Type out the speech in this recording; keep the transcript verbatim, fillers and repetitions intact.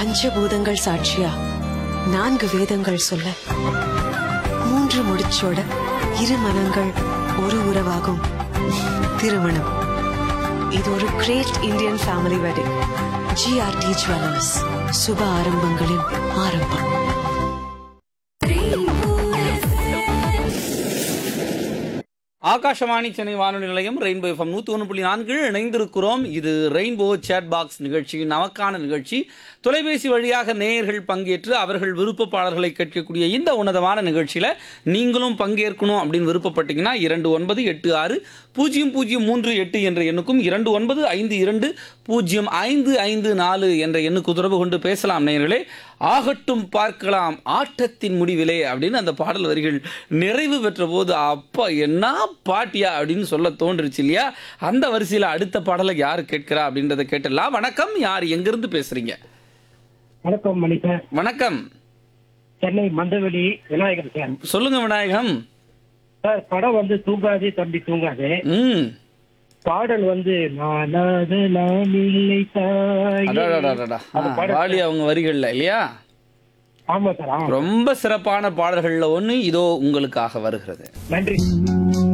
பஞ்சபூதங்கள் சாட்சியா நான்கு வேதங்கள் சொல்ல மூன்று முடிச்சோட இரு மனங்கள் ஒரு உறவாகும் திருமணம். இது ஒரு great Indian family wedding. GRT jewellers, சுப ஆரம்பங்களின் ஆரம்பம். ஆகாஷவாணி சென்னை வானொலி நிலையம் ரெயின்போ எஃப்எம் நூற்றி ஒன்று புள்ளி நான்கு இணைந்திருக்கிறோம். இது ரெயின்போ சேட் பாக்ஸ் நிகழ்ச்சி, நமக்கான நிகழ்ச்சி. தொலைபேசி வழியாக நேயர்கள் பங்கேற்று அவர்கள் விருப்பப்பாளர்களை கேட்கக்கூடிய இந்த உன்னதமான நிகழ்ச்சியில் நீங்களும் பங்கேற்கணும் அப்படின்னு விருப்பப்பட்டீங்கன்னா இரண்டு ஒன்பது எட்டு ஆறு பூஜ்ஜியம் பூஜ்ஜியம் மூன்று எட்டு என்ற எண்ணுக்கும் இரண்டு ஒன்பது ஐந்து இரண்டு பூஜ்ஜியம் ஐந்து ஐந்து நாலு என்ற எண்ணுக்கு தொடர்பு கொண்டு பேசலாம் நேயர்களே. ஆகட்டும் பார்க்கலாம் ஆட்டத்தின் முடிவிலே அப்படின்னு அந்த பாடல் வரிகள் நிறைவு பெற்ற போது அப்பா என்ன பாட்டியா அப்படின்னு சொல்ல தோன்றுச்சு இல்லையா? அந்த வரிசையில் அடுத்த பாடலை யாரு கேட்கிறா அப்படின்றத கேட்டலாம். வணக்கம், யார் எங்கிருந்து பேசுறீங்க? வணக்கம் மணிகா. வணக்கம், சென்னை மந்தவெளி விநாயகர் சார். சொல்லுங்க விநாயகம் சார், படம் வந்து தூங்காதே தம்பி தூங்காதே. ம் பாடல் வந்து நானாத நான் இல்லை தாயே. அடடடடடா. அந்த பாடல் வாலி அவங்க வரிகள்ல இல்லையா? ஆமா சார், ஆமா. ரொம்ப சிறப்பான பாடல்கள்ல ஒண்ணு இதோ உங்களுக்காக வருகிறது. நன்றி.